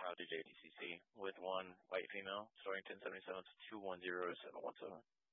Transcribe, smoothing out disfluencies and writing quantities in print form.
Raleigh JDCC with one white female starting 1077 to 210-717.